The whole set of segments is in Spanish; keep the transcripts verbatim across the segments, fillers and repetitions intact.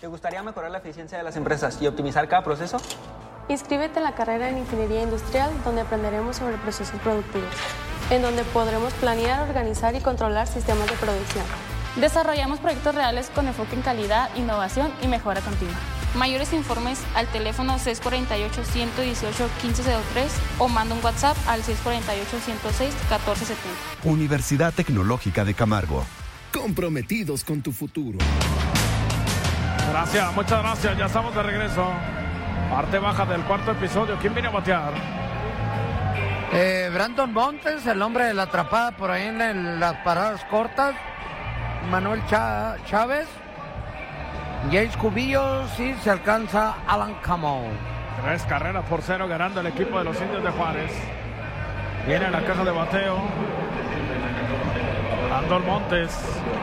¿Te gustaría mejorar la eficiencia de las empresas y optimizar cada proceso? Inscríbete en la carrera en Ingeniería Industrial, donde aprenderemos sobre procesos productivos, en donde podremos planear, organizar y controlar sistemas de producción. Desarrollamos proyectos reales con enfoque en calidad, innovación y mejora continua. Mayores informes al teléfono seis cuatro ocho, uno uno ocho, uno cinco cero tres o manda un WhatsApp al seis cuatro ocho, uno cero seis, uno cuatro siete cero. Universidad Tecnológica de Camargo. Comprometidos con tu futuro. Gracias, muchas gracias. Ya estamos de regreso. Parte baja del cuarto episodio. ¿Quién viene a batear? Eh, Brandon Montes, el hombre de la atrapada por ahí en el, las paradas cortas. Manuel Chá, Chávez. Jace Cubillos y se alcanza Alan Camo. Tres carreras por cero ganando el equipo de los Indios de Juárez. Viene a la caja de bateo Brandon Montes.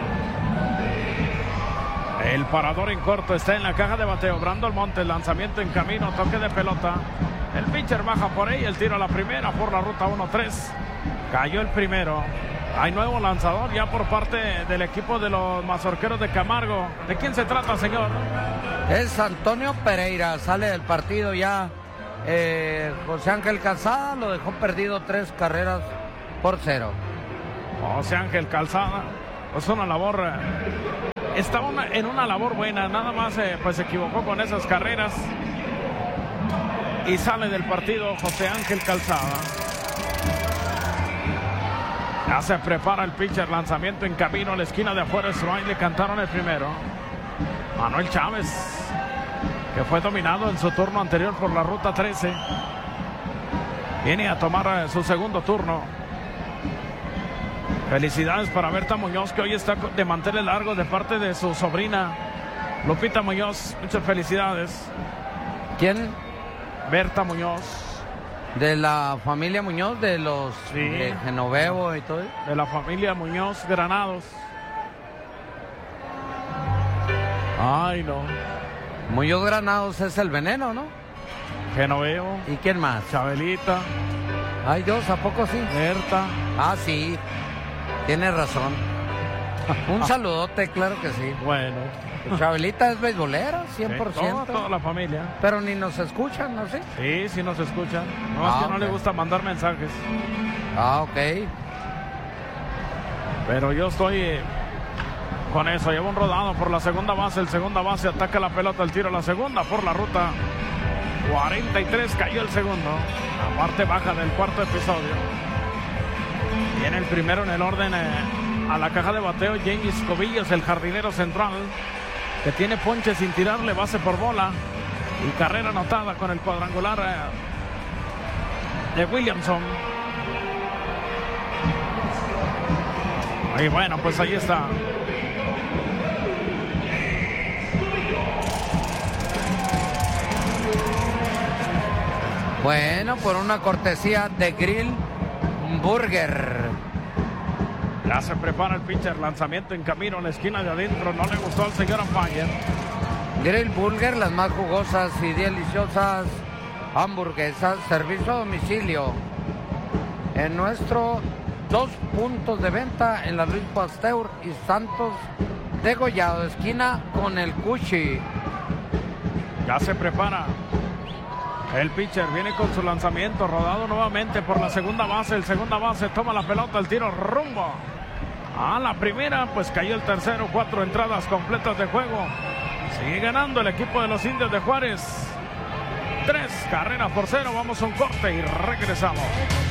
El parador en corto está en la caja de bateo. Brandon Montes, lanzamiento en camino, toque de pelota. El pitcher baja por ahí, el tiro a la primera por la ruta uno tres. Cayó el primero. Hay nuevo lanzador ya por parte del equipo de los Mazorqueros de Camargo. ¿De quién se trata, señor? Es Antonio Pereira. Sale del partido ya eh, José Ángel Calzada. Lo dejó perdido tres carreras por cero. José Ángel Calzada. Es una labor... Estaba una, en una labor buena. Nada más eh, pues se equivocó con esas carreras. Y sale del partido José Ángel Calzada. Ya se prepara el pitcher, lanzamiento en camino a la esquina de afuera. Strike, le cantaron el primero. Manuel Chávez, que fue dominado en su turno anterior por la ruta trece. Viene a tomar su segundo turno. Felicidades para Berta Muñoz, que hoy está de manteles largos de parte de su sobrina Lupita Muñoz. Muchas felicidades. ¿Quién? Berta Muñoz. De la familia Muñoz, de los sí. de Genovevo y todo. De la familia Muñoz Granados. Ay, no. Muñoz Granados es el veneno, ¿no? Genovevo. ¿Y quién más? Chabelita. Ay, Dios, ¿a poco sí? Berta. Ah, sí. Tienes razón. Un saludote, claro que sí. Bueno. Chabelita es beisbolera, cien por ciento. Sí, toda, toda la familia. Pero ni nos escuchan, ¿no sé? Sí, sí nos escuchan. No, ah, es que okay. no le gusta mandar mensajes. Ah, ok. Pero yo estoy eh, con eso. Lleva un rodado por la segunda base. El segunda base ataca la pelota, el tiro a la segunda por la ruta cuarenta y tres. Cayó el segundo. La parte baja del cuarto episodio. Viene el primero en el orden eh, a la caja de bateo. James Cubillos, el jardinero central, que tiene ponche sin tirarle, base por bola y carrera anotada con el cuadrangular eh, de Williamson. Y bueno, pues ahí está. Bueno, por una cortesía de Grill Burger. Ya se prepara el pitcher, lanzamiento en camino en la esquina de adentro. No le gustó al señor Umpire. Grill Burger, las más jugosas y deliciosas hamburguesas, servicio a domicilio. En nuestro dos puntos de venta en la Luis Pasteur y Santos Degollado, esquina con el Cuchi. Ya se prepara el pitcher, viene con su lanzamiento, rodado nuevamente por la segunda base. El segunda base toma la pelota, el tiro rumbo a la primera, pues cayó el tercero. Cuatro entradas completas de juego. Sigue ganando el equipo de los Indios de Juárez. Tres carreras por cero. Vamos a un corte y regresamos.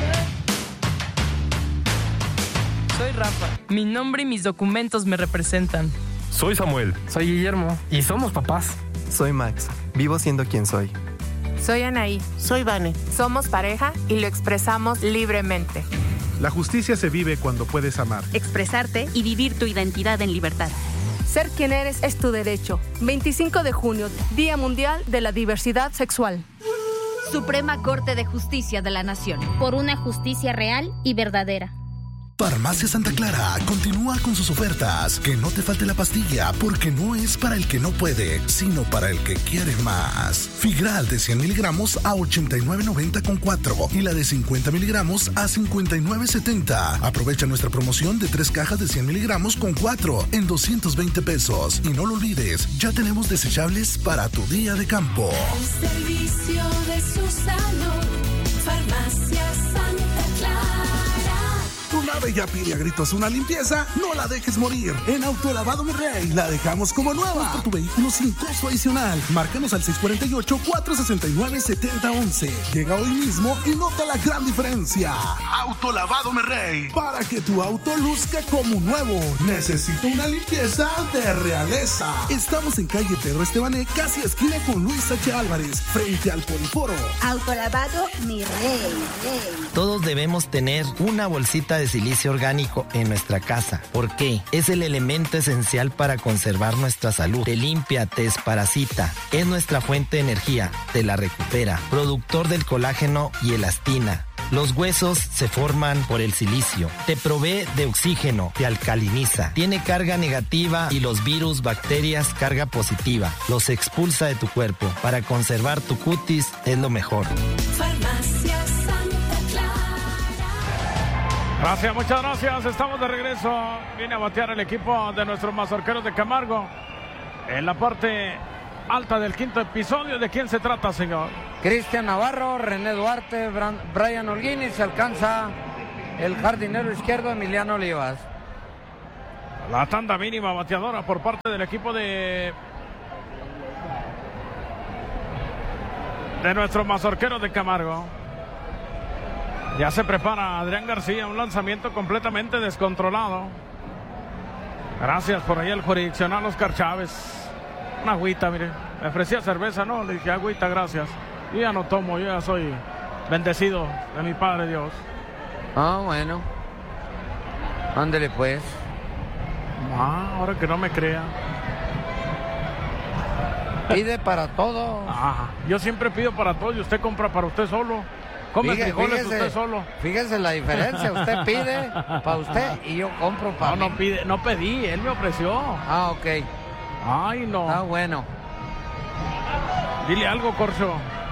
Soy Rafa. Mi nombre y mis documentos me representan. Soy Samuel. Soy Guillermo. Y somos papás. Soy Max. Vivo siendo quien soy. Soy Anaí. Soy Vane. Somos pareja y lo expresamos libremente. La justicia se vive cuando puedes amar, expresarte y vivir tu identidad en libertad. Ser quien eres es tu derecho. veinticinco de junio, Día Mundial de la Diversidad Sexual. Suprema Corte de Justicia de la Nación. Por una justicia real y verdadera. Farmacia Santa Clara continúa con sus ofertas. Que no te falte la pastilla, porque no es para el que no puede, sino para el que quiere más. Figral de cien miligramos a ochenta y nueve noventa con cuatro y la de cincuenta miligramos a cincuenta y nueve setenta. Aprovecha nuestra promoción de tres cajas de cien miligramos con cuatro en doscientos veinte pesos. Y no lo olvides, ya tenemos desechables para tu día de campo. El servicio de su salud, Farmacia Santa Clara. Tu nave ya pide a gritos una limpieza, no la dejes morir. En Autolavado Mi Rey la dejamos como nueva. Por tu vehículo sin costo adicional. Márcanos al seis cuatro ocho, cuatro seis nueve, siete cero uno uno. Llega hoy mismo y nota la gran diferencia. Autolavado Mi Rey, para que tu auto luzca como nuevo. Necesito una limpieza de realeza. Estamos en calle Pedro Estebané, casi esquina con Luis H. Álvarez, frente al Poliforo. Autolavado Mi Rey, Rey. Todos debemos tener una bolsita de silicio orgánico en nuestra casa. ¿Por qué? Es el elemento esencial para conservar nuestra salud. Te limpia, te desparasita. Es nuestra fuente de energía. Te la recupera. Productor del colágeno y elastina. Los huesos se forman por el silicio. Te provee de oxígeno, te alcaliniza. Tiene carga negativa y los virus, bacterias, carga positiva. Los expulsa de tu cuerpo. Para conservar tu cutis es lo mejor. Farmacia Santa Clara. Gracias, muchas gracias. Estamos de regreso. Viene a batear el equipo de nuestros mazorqueros de Camargo. En la parte alta del quinto episodio. ¿De quién se trata, señor? Cristian Navarro, René Duarte, Bran, Brian Holguín, y se alcanza el jardinero izquierdo Emiliano Olivas. La tanda mínima bateadora por parte del equipo de de nuestros mazorqueros de Camargo. Ya se prepara Adrián García, un lanzamiento completamente descontrolado. Gracias por ahí el jurisdiccional Oscar Chávez. Una agüita, mire. Me ofrecía cerveza, no, le dije agüita, gracias. Yo ya no tomo, yo ya soy bendecido de mi Padre Dios. Ah, bueno. Ándele pues. Ah, ahora que no me crea. Pide para todo. Ah, yo siempre pido para todo y usted compra para usted solo. Come Fíjese, frijoles fíjese, usted solo. Fíjese la diferencia. Usted pide para usted y yo compro para no, mí. No, pide, no pedí, él me ofreció. Ah, ok. Ay, no. Ah, bueno. Dile algo, Corcho.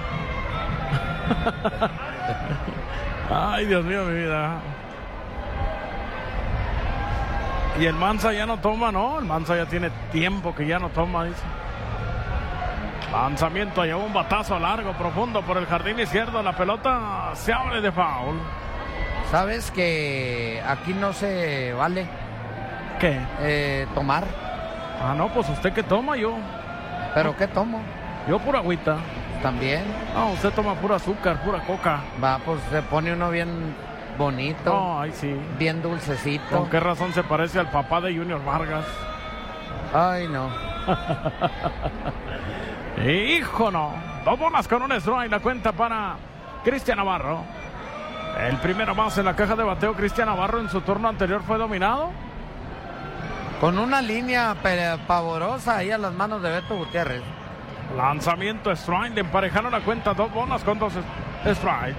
Ay, Dios mío, mi vida. Y el Mansa ya no toma, ¿no? El Mansa ya tiene tiempo que ya no toma, dice. Lanzamiento, lleva un batazo largo, profundo por el jardín izquierdo. La pelota se abre de foul. ¿Sabes que aquí no se vale? ¿Qué? Eh, tomar. Ah, no, pues usted que toma, yo. ¿Pero qué tomo? Yo pura agüita. ¿También? No, usted toma pura azúcar, pura coca. Va, pues se pone uno bien bonito. No, ay, sí. Bien dulcecito. ¿Con qué razón se parece al papá de Junior Vargas? Ay, no. Hijo, no. Dos bolas con un strike. La cuenta para Cristian Navarro. El primero más en la caja de bateo. Cristian Navarro en su turno anterior fue dominado. Con una línea pavorosa ahí a las manos de Beto Gutiérrez. Lanzamiento strike. Le emparejaron la cuenta. Dos bolas con dos strike.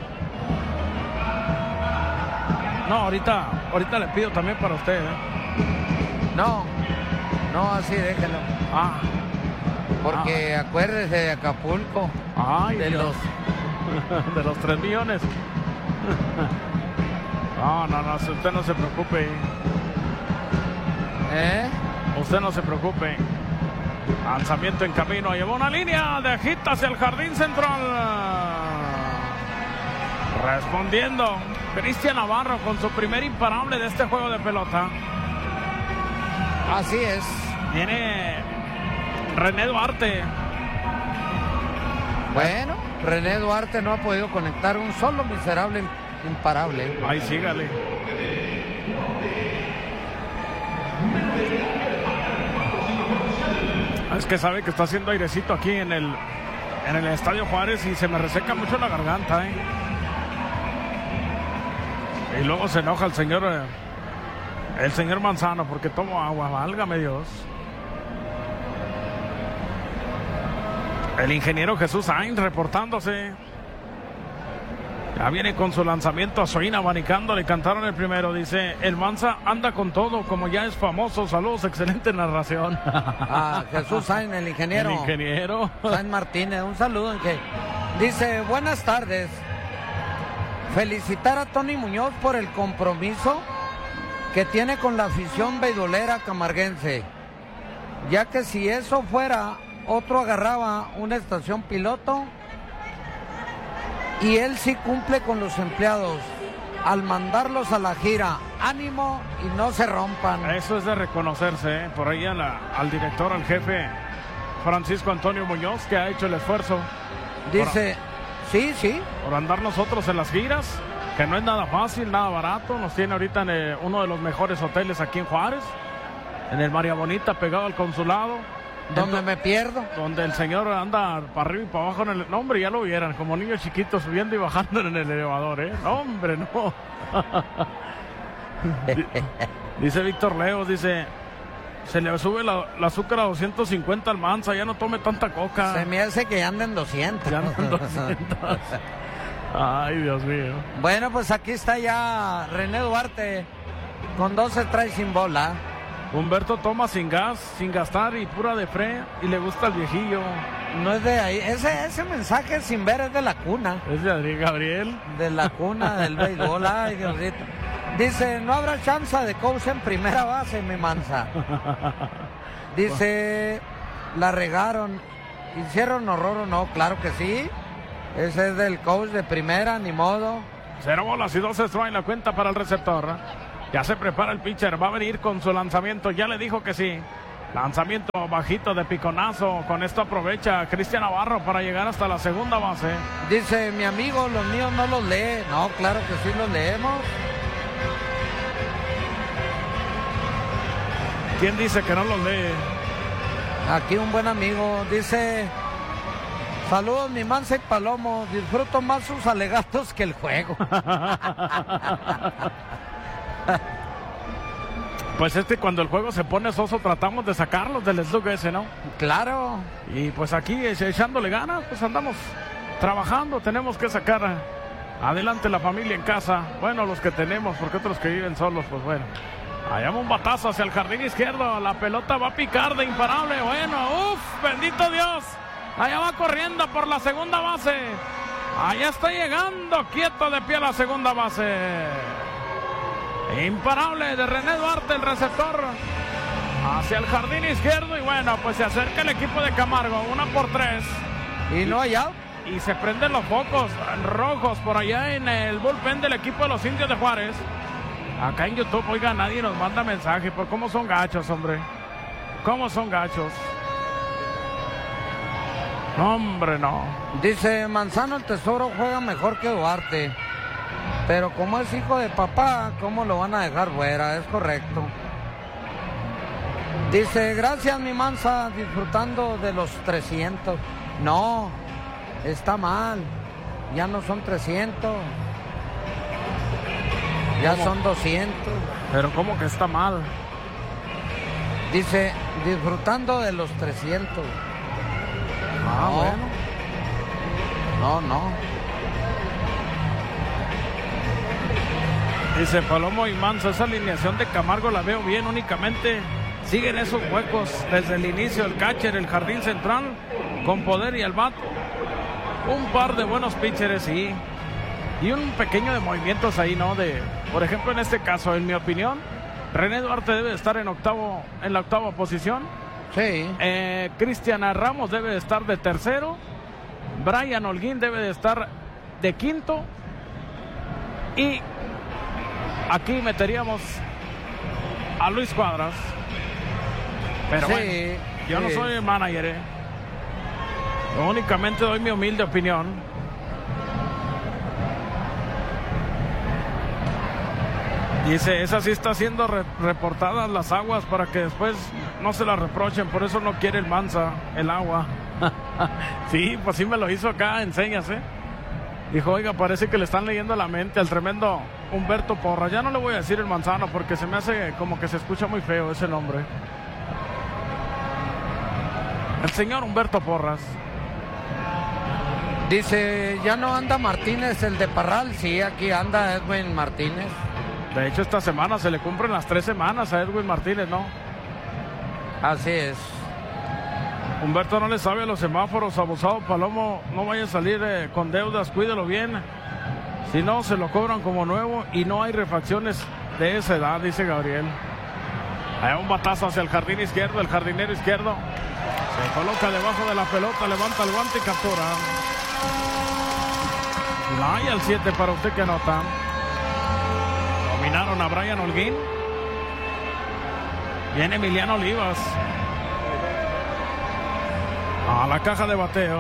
No, ahorita, ahorita le pido también para usted, ¿eh? No, no, así déjelo. Ah. Porque ah. acuérdese de Acapulco. Ay, de Dios. los de los tres millones. No, no, no, usted no se preocupe. ¿Eh? Usted no se preocupe. Lanzamiento en camino. Llevó una línea de agita hacia el jardín central. Respondiendo Cristian Navarro con su primer imparable de este juego de pelota. Así es. Viene René Duarte. Bueno, René Duarte no ha podido conectar un solo miserable imparable. Ay, sígale. Es que sabe que está haciendo airecito aquí en el en el Estadio Juárez y se me reseca mucho la garganta, ¿eh? Y luego se enoja el señor eh, el señor Manzano porque tomo agua, válgame Dios. El ingeniero Jesús Sainz reportándose. Ya viene con su lanzamiento a Soin abanicando, le cantaron el primero. Dice, el Manza anda con todo, como ya es famoso. Saludos, excelente narración. Ah, Jesús Sainz, el ingeniero. El ingeniero. Sainz Martínez, un saludo. En que dice, buenas tardes. Felicitar a Tony Muñoz por el compromiso que tiene con la afición beisbolera camarguense. Ya que si eso fuera, otro agarraba una estación piloto. Y él sí cumple con los empleados al mandarlos a la gira. Ánimo y no se rompan. Eso es de reconocerse, ¿eh? Por ahí a la, al director, al jefe Francisco Antonio Muñoz, que ha hecho el esfuerzo. Dice, por, sí, sí. Por andar nosotros en las giras, que no es nada fácil, nada barato. Nos tiene ahorita en eh, uno de los mejores hoteles aquí en Juárez, en el María Bonita, pegado al consulado. Donde me pierdo. Donde el señor anda para arriba y para abajo en el... No, hombre, ya lo vieran, como niños chiquitos subiendo y bajando en el elevador, ¿eh? No, hombre, no. Dice Víctor Leo, dice... Se le sube la, la azúcar a doscientos cincuenta al Manza, ya no tome tanta coca. Se me hace que ya anden doscientos. Ya andan doscientos. Ay, Dios mío. Bueno, pues aquí está ya René Duarte con doce strikes sin bola. Humberto toma sin gas, sin gastar y pura de fre, y le gusta el viejillo. No es de ahí, ese, ese mensaje sin ver es de la cuna. Es de Adrián Gabriel. De la cuna del béisbol, ay Diosito. Dice, no habrá chance de coach en primera base, mi Manza. Dice, la regaron, hicieron horror o no, claro que sí. Ese es del coach de primera, ni modo. Cero bolas y dos strikes en la cuenta para el receptor. Ya se prepara el pitcher, va a venir con su lanzamiento, ya le dijo que sí. Lanzamiento bajito de piconazo, con esto aprovecha Cristian Navarro para llegar hasta la segunda base. Dice, mi amigo, los míos no los lee. No, claro que sí los leemos. ¿Quién dice que no los lee? Aquí un buen amigo, dice... Saludos, mi Manza y Palomo, disfruto más sus alegatos que el juego. Pues es que cuando el juego se pone soso tratamos de sacarlos del slug ese, ¿no? Claro. Y pues aquí echándole ganas, pues andamos trabajando, tenemos que sacar adelante la familia en casa. Bueno, los que tenemos, porque otros que viven solos, pues bueno. Allá va un batazo hacia el jardín izquierdo, la pelota va a picar de imparable, bueno, uff, bendito Dios. Allá va corriendo por la segunda base. Allá está llegando quieto de pie a la segunda base. Imparable de René Duarte, el receptor, hacia el jardín izquierdo. Y bueno, pues se acerca el equipo de Camargo, una por tres. Y no hay out. Y se prenden los focos rojos por allá en el bullpen del equipo de los Indios de Juárez. Acá en YouTube, oiga, nadie nos manda mensaje por cómo son gachos, hombre. Cómo son gachos. No, hombre, no. Dice, Manzano el Tesoro juega mejor que Duarte. Pero como es hijo de papá, ¿cómo lo van a dejar fuera? Es correcto. Dice, gracias mi Manza, disfrutando de los trescientos. No, está mal. Ya no son trescientos. Ya ¿Cómo? Son doscientos. Pero ¿cómo que está mal? Dice, disfrutando de los trescientos. Ah, no. bueno. No, no. Dice Palomo y Manza, esa alineación de Camargo la veo bien, únicamente siguen esos huecos desde el inicio, el catcher, el jardín central, con poder y el bat. Un par de buenos pitchers, sí. Y un pequeño de movimientos ahí, ¿no? De, por ejemplo, en este caso, en mi opinión, René Duarte debe estar en octavo, en la octava posición. Sí. Eh, Cristian Ramos debe de estar de tercero. Brian Holguín debe de estar de quinto. Y aquí meteríamos a Luis Cuadras. Pero sí, bueno, yo sí. no soy el manager, ¿eh? Yo únicamente doy mi humilde opinión. Dice, esa sí está siendo re reportadas las aguas para que después no se la reprochen, por eso no quiere el Manza el agua. Sí, pues sí me lo hizo acá, enséñase. ¿eh? Dijo, oiga, parece que le están leyendo la mente al tremendo Humberto Porras. Ya no le voy a decir el Manzano porque se me hace como que se escucha muy feo ese nombre. El señor Humberto Porras. Dice, ¿ya no anda Martínez, el de Parral? Sí, aquí anda Edwin Martínez. De hecho, esta semana se le cumplen las tres semanas a Edwin Martínez, ¿no? Así es. Humberto no le sabe a los semáforos, abusado Palomo, no vaya a salir eh, con deudas, cuídelo bien. Si no, se lo cobran como nuevo y no hay refacciones de esa edad, dice Gabriel. Hay un batazo hacia el jardín izquierdo, el jardinero izquierdo se coloca debajo de la pelota, levanta el guante y captura. No hay el siete para usted que anota. Dominaron a Brian Holguín. Viene Emiliano Olivas a la caja de bateo.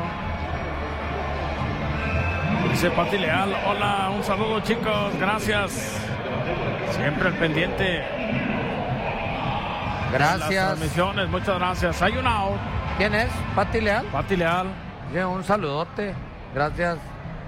Dice Pati Leal, hola, un saludo chicos, gracias. Siempre al pendiente. Gracias. Las transmisiones, muchas gracias. Hay un out. ¿Quién es? ¿Pati Leal? Pati Leal. Sí, un saludote. Gracias.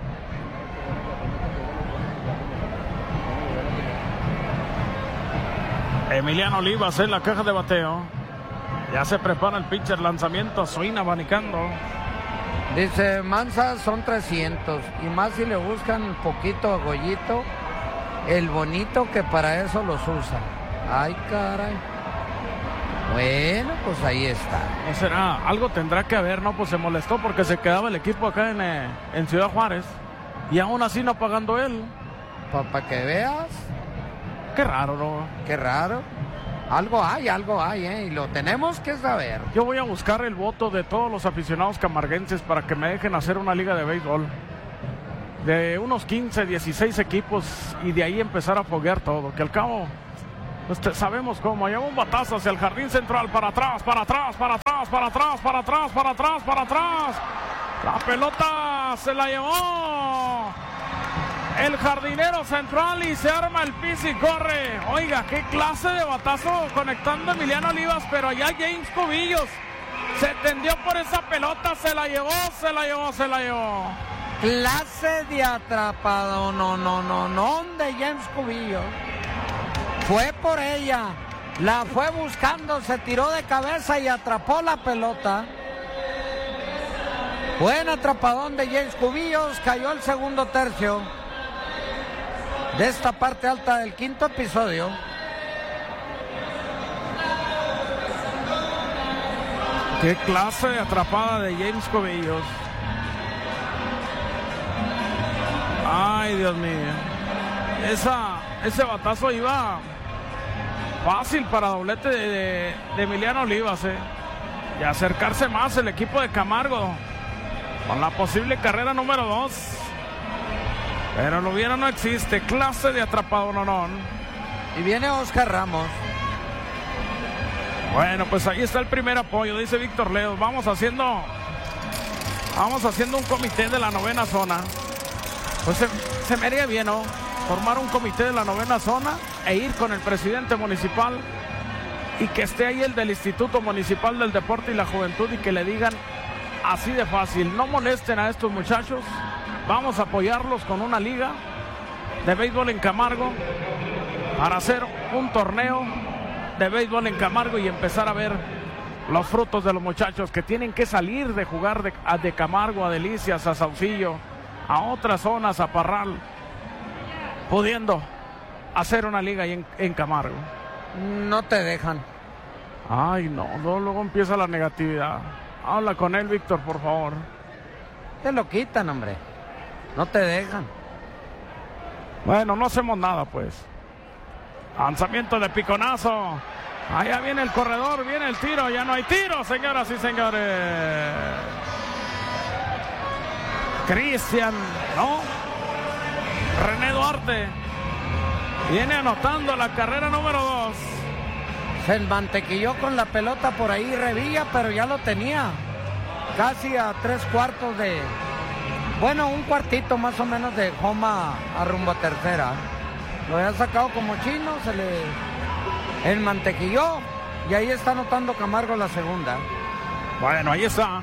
Emiliano Olivas en la caja de bateo. Ya se prepara el pitcher, lanzamiento, swing abanicando. Dice Mansa son trescientos y más si le buscan un poquito a Goyito, el bonito que para eso los usa. Ay, caray. Bueno, pues ahí está. ¿No será? Algo tendrá que haber, ¿no? Pues se molestó porque se quedaba el equipo acá en, eh, en Ciudad Juárez y aún así no pagando él. Para pa que veas. Qué raro, ¿no? Qué raro. Algo hay, algo hay, ¿eh? Y lo tenemos que saber. Yo voy a buscar el voto de todos los aficionados camarguenses para que me dejen hacer una liga de béisbol. De unos quince, dieciséis equipos y de ahí empezar a foguear todo. Que al cabo, pues sabemos cómo. Lleva un batazo hacia el jardín central, para atrás, para atrás, para atrás, para atrás, para atrás, para atrás, para atrás. La pelota se la llevó el jardinero central y se arma el pis y corre. Oiga, qué clase de batazo conectando a Emiliano Olivas, pero allá James Cubillos se tendió por esa pelota, se la llevó, se la llevó, se la llevó. Clase de atrapado, no, no, no, no, de James Cubillos. Fue por ella, la fue buscando, se tiró de cabeza y atrapó la pelota. Buen atrapadón de James Cubillos, cayó el segundo tercio de esta parte alta del quinto episodio. Qué clase de atrapada de James Cubillos. Ay, Dios mío. Esa, ese batazo iba fácil para doblete de, de, de Emiliano Olivas, eh. Y acercarse más el equipo de Camargo con la posible carrera número dos. Pero lo hubiera no existe. Clase de atrapado, no, no. Y viene Oscar Ramos. Bueno, pues ahí está el primer apoyo, dice Víctor Leo. Vamos haciendo Vamos haciendo un comité de la novena zona. Pues se, se me haría bien, ¿no? Formar un comité de la novena zona e ir con el presidente municipal y que esté ahí el del Instituto Municipal del Deporte y la Juventud y que le digan así de fácil, no molesten a estos muchachos. Vamos a apoyarlos con una liga de béisbol en Camargo para hacer un torneo de béisbol en Camargo y empezar a ver los frutos de los muchachos que tienen que salir de jugar de, a, de Camargo a Delicias, a Saucillo, a otras zonas, a Parral, pudiendo hacer una liga ahí en, en Camargo. No te dejan. Ay, no, no, luego empieza la negatividad. Habla con él, Víctor, por favor. Te lo quitan, hombre. No te dejan. Bueno, no hacemos nada, pues. Lanzamiento de piconazo. Allá viene el corredor, viene el tiro. Ya no hay tiro, señoras y señores. Cristian, ¿no? René Duarte viene anotando la carrera número dos. Se enmantequilló con la pelota por ahí Revilla, pero ya lo tenía. Casi a tres cuartos de... Bueno, un cuartito más o menos de Joma a rumbo a tercera. Lo había sacado como chino, se le enmantequilló y ahí está anotando Camargo la segunda. Bueno, ahí está.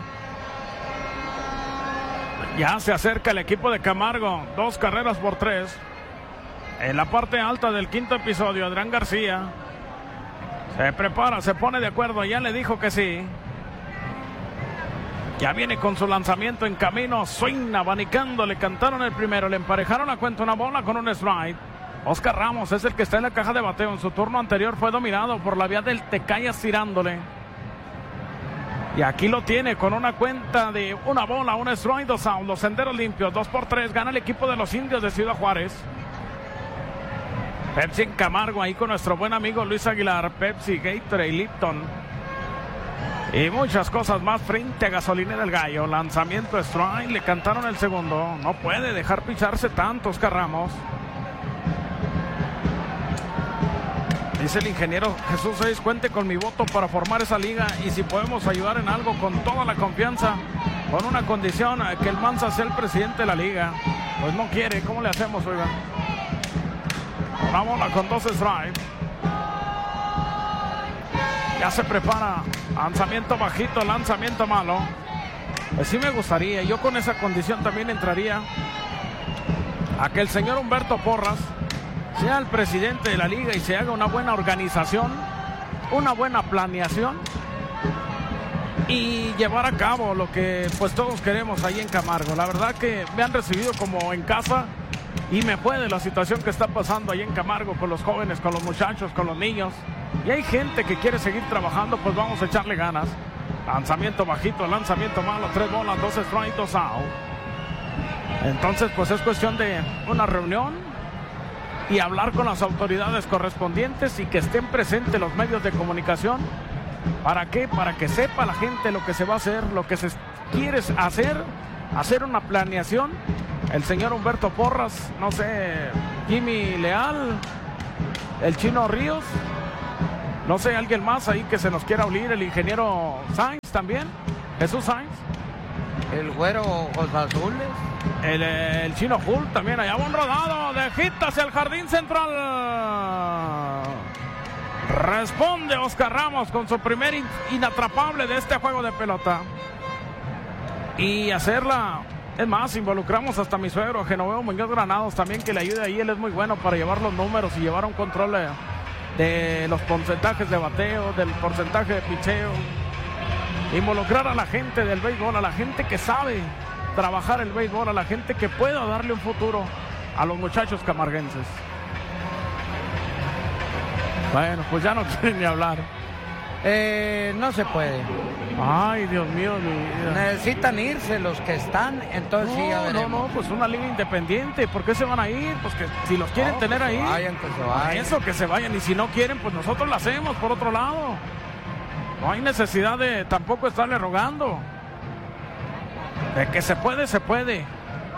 Ya se acerca el equipo de Camargo. Dos carreras por tres. En la parte alta del quinto episodio, Adrián García se prepara, se pone de acuerdo. Ya le dijo que sí. Ya viene con su lanzamiento en camino. Swing, abanicando. Le cantaron el primero. Le emparejaron la cuenta, una bola con un strike. Oscar Ramos es el que está en la caja de bateo. En su turno anterior fue dominado por la vía del Tecayas tirándole. Y aquí lo tiene con una cuenta de una bola, un strike, dos out. Los senderos limpios, dos por tres. Gana el equipo de los Indios de Ciudad Juárez. Pepsi en Camargo, ahí con nuestro buen amigo Luis Aguilar. Pepsi, Gatorade, Lipton y muchas cosas más frente a Gasolinera El Gallo. Lanzamiento strike, le cantaron el segundo. No puede dejar picharse tanto Oscar Ramos. Dice el ingeniero Jesús Seis, cuente con mi voto para formar esa liga y si podemos ayudar en algo con toda la confianza, con una condición, que el Manza sea el presidente de la liga. Pues no quiere, ¿cómo le hacemos, oiga? Una bola con dos strikes. Ya se prepara. Lanzamiento bajito, lanzamiento malo. Pues sí me gustaría. Yo con esa condición también entraría a que el señor Humberto Porras sea el presidente de la liga y se haga una buena organización, una buena planeación y llevar a cabo lo que pues todos queremos ahí en Camargo. La verdad que me han recibido como en casa y me puede la situación que está pasando ahí en Camargo con los jóvenes, con los muchachos, con los niños. Y hay gente que quiere seguir trabajando, pues vamos a echarle ganas. Lanzamiento bajito, lanzamiento malo, tres bolas, dos strikes, dos out. Entonces pues es cuestión de una reunión y hablar con las autoridades correspondientes y que estén presentes los medios de comunicación. ¿Para qué? Para que sepa la gente lo que se va a hacer, lo que se quiere hacer, hacer una planeación. El señor Humberto Porras, no sé, Jimmy Leal, el Chino Ríos, no sé, alguien más ahí que se nos quiera unir, el ingeniero Sainz también, Jesús Sainz. El güero Ojos Azules. El, el Chino Hull también, allá va un rodado de hit hacia el jardín central. Responde Oscar Ramos con su primer in, inatrapable de este juego de pelota. Y hacerla, es más, involucramos hasta mi suegro, Genoveo Muñoz Granados, también que le ayude ahí. Él es muy bueno para llevar los números y llevar un control de, de los porcentajes de bateo, del porcentaje de picheo. Involucrar a la gente del béisbol, a la gente que sabe trabajar el béisbol, a la gente que pueda darle un futuro a los muchachos camarguenses. Bueno, pues ya no quieren ni hablar. Eh, no se puede. Ay, Dios mío, mi vida. Necesitan irse los que están, entonces no, sí ya veremos. No, no, pues una liga independiente. ¿Por qué se van a ir? Pues que si los quieren no, tener que ahí. Se vayan, que se vayan. Eso, que se vayan. Y si no quieren, pues nosotros lo hacemos por otro lado. No hay necesidad de tampoco estarle rogando. De que se puede, se puede.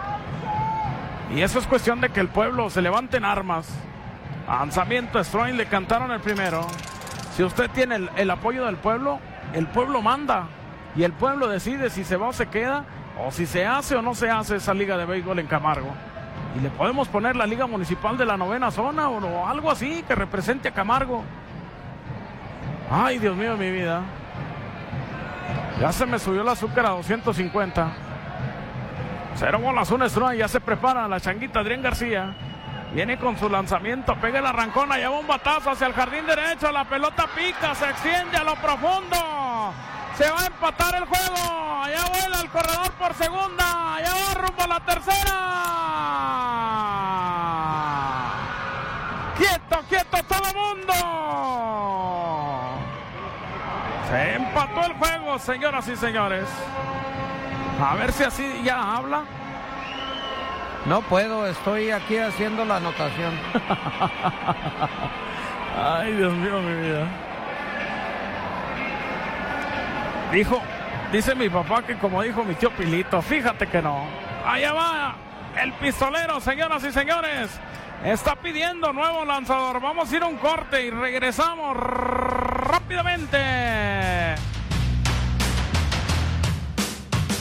Y eso es cuestión de que el pueblo se levante en armas. Lanzamiento strike, le cantaron el primero. Si usted tiene el, el apoyo del pueblo, el pueblo manda. Y el pueblo decide si se va o se queda, o si se hace o no se hace esa liga de béisbol en Camargo. Y le podemos poner la liga municipal de la novena zona o, o algo así que represente a Camargo. Ay, Dios mío, mi vida. Ya se me subió el azúcar a doscientos cincuenta. Cero bolas, un strike. Ya se prepara la changuita Adrián García. Viene con su lanzamiento, pega el arrancón, lleva un batazo hacia el jardín derecho. La pelota pica, se extiende a lo profundo. Se va a empatar el juego. Allá vuela el corredor por segunda. Allá va rumbo a la tercera. Quieto, quieto todo el mundo. Se empató el juego, señoras y señores. A ver si así ya habla. No puedo, estoy aquí haciendo la anotación. Ay, Dios mío, mi vida. Dijo, dice mi papá que como dijo mi tío Pilito, fíjate que no. Allá va el pistolero, señoras y señores. Está pidiendo nuevo lanzador. Vamos a ir a un corte y regresamos rápidamente.